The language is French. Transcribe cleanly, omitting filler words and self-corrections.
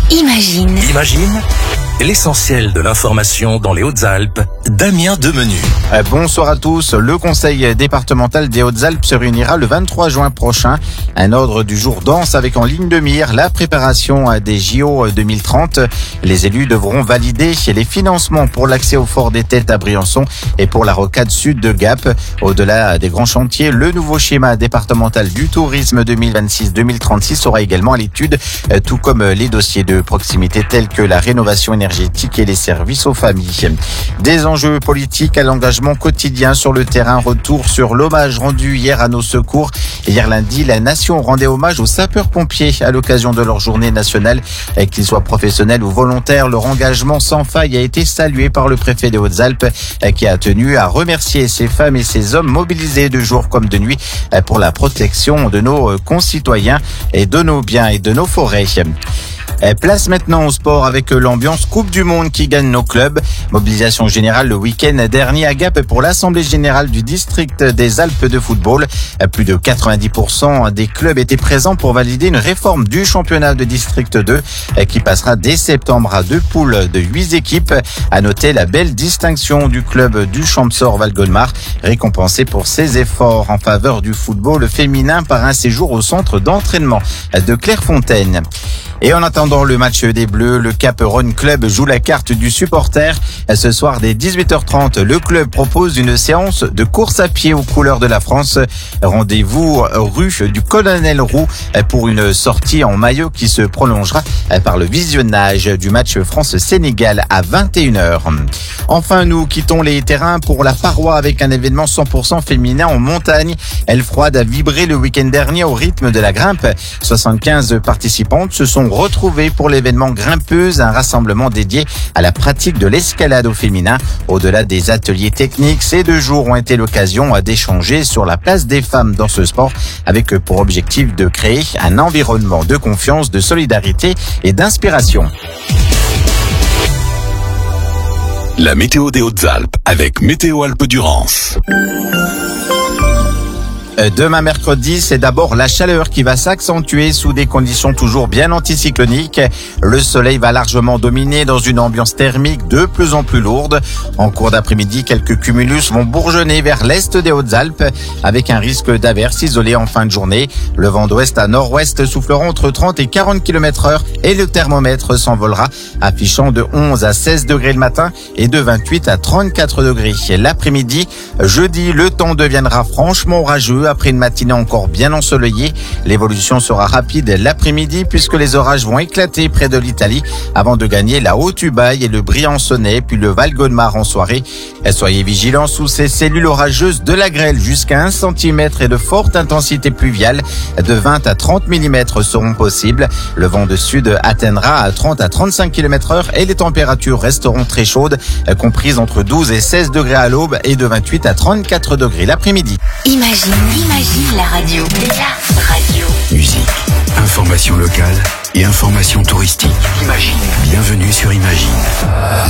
Imagine. Imagine l'essentiel de l'information dans les Hautes-Alpes, Damien Demenu. Bonsoir à tous. Le conseil départemental des Hautes-Alpes se réunira le 23 juin prochain. Un ordre du jour dense avec en ligne de mire la préparation des JO 2030. Les élus devront valider les financements pour l'accès au fort des Têtes à Briançon et pour la rocade sud de Gap. Au-delà des grands chantiers, le nouveau schéma départemental du tourisme 2026-2036 sera également à l'étude, tout comme les dossiers de proximité tels que la rénovation énergétique et les services aux familles. Des enjeux politiques à l'engagement quotidien sur le terrain. Retour sur l'hommage rendu hier à nos secours. Hier lundi, la nation rendait hommage aux sapeurs-pompiers à l'occasion de leur journée nationale. Qu'ils soient professionnels ou volontaires, leur engagement sans faille a été salué par le préfet des Hautes-Alpes qui a tenu à remercier ces femmes et ces hommes mobilisés de jour comme de nuit pour la protection de nos concitoyens et de nos biens et de nos forêts. Place maintenant au sport avec l'ambiance Coupe du Monde qui gagne nos clubs. Mobilisation générale le week-end dernier à Gap pour l'Assemblée générale du district des Alpes de football. Plus de 90% des clubs étaient présents pour valider une réforme du championnat de district 2 qui passera dès septembre à 2 poules de 8 équipes. À noter la belle distinction du club du Champsor Valgodemar, récompensé pour ses efforts en faveur du football féminin par un séjour au centre d'entraînement de Clairefontaine. Et en attendant le match des Bleus, le Cap Rhône Club joue la carte du supporter. Ce soir, dès 18h30, le club propose une séance de course à pied aux couleurs de la France. Rendez-vous rue du Colonel Roux pour une sortie en maillot qui se prolongera par le visionnage du match France-Sénégal à 21h. Enfin, nous quittons les terrains pour la Parois avec un événement 100% féminin en montagne. Elfroide a vibré le week-end dernier au rythme de la grimpe. 75 participantes se sont retrouvées pour l'événement Grimpeuse, un rassemblement dédié à la pratique de l'escalade au féminin. Au-delà des ateliers techniques, ces 2 jours ont été l'occasion d'échanger sur la place des femmes dans ce sport avec pour objectif de créer un environnement de confiance, de solidarité et d'inspiration. La météo des Hautes-Alpes avec Météo Alpes-Durance. Demain mercredi, c'est d'abord la chaleur qui va s'accentuer sous des conditions toujours bien anticycloniques. Le soleil va largement dominer dans une ambiance thermique de plus en plus lourde. En cours d'après-midi, quelques cumulus vont bourgeonner vers l'est des Hautes-Alpes avec un risque d'averse isolé en fin de journée. Le vent d'ouest à nord-ouest soufflera entre 30 et 40 km/h et le thermomètre s'envolera, affichant de 11 à 16 degrés le matin et de 28 à 34 degrés l'après-midi. Jeudi, le temps deviendra franchement orageux après une matinée encore bien ensoleillée. L'évolution sera rapide l'après-midi puisque les orages vont éclater près de l'Italie avant de gagner la Haute-Ubaye et le Briançonnais puis le Valgodemar en soirée. Soyez vigilants sous ces cellules orageuses de la grêle jusqu'à 1 cm et de forte intensité pluviale. De 20 à 30 mm seront possibles. Le vent de sud atteindra à 30 à 35 km/h et les températures resteront très chaudes, comprises entre 12 et 16 degrés à l'aube et de 28 à 34 degrés l'après-midi. Imagine la radio. La radio. Musique, information locale et information touristique. Imagine. Bienvenue sur Imagine.